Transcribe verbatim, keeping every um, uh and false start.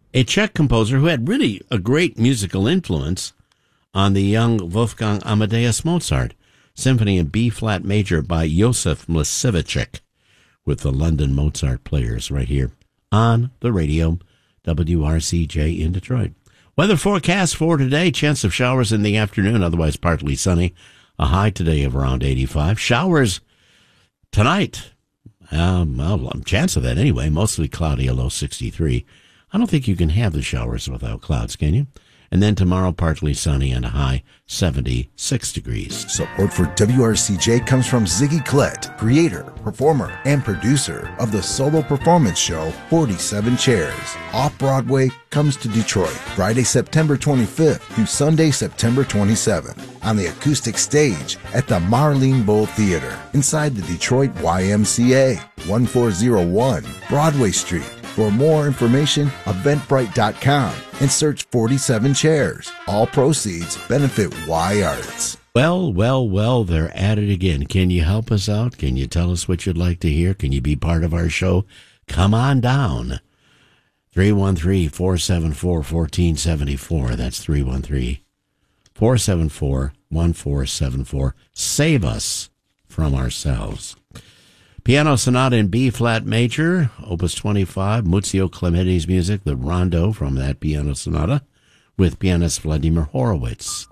a Czech composer who had really a great musical influence on the young Wolfgang Amadeus Mozart. Symphony in B-flat major by Josef Mlasiewicz with the London Mozart Players right here on the radio, W R C J in Detroit. Weather forecast for today, chance of showers in the afternoon, otherwise partly sunny. A high today of around eighty-five. Showers tonight. Um, well, chance of that anyway. Mostly cloudy, a low sixty-three. I don't think you can have the showers without clouds, can you? And then tomorrow, partly sunny and a high seventy-six degrees. Support for W R C J comes from Ziggy Klett, creator, performer, and producer of the solo performance show forty-seven Chairs. Off-Broadway comes to Detroit Friday, September twenty-fifth through Sunday, September twenty-seventh on the acoustic stage at the Marlene Bowl Theater inside the Detroit Y M C A, one four zero one Broadway Street. For more information, eventbrite dot com and search forty-seven Chairs. All proceeds benefit Y Arts. Well, well, well, they're at it again. Can you help us out? Can you tell us what you'd like to hear? Can you be part of our show? Come on down. three one three, four seven four, one four seven four. That's three one three, four seven four, one four seven four. Save us from ourselves. Piano Sonata in B-flat major, Opus twenty-five, Muzio Clementi's music, the Rondo from that Piano Sonata, with pianist Vladimir Horowitz.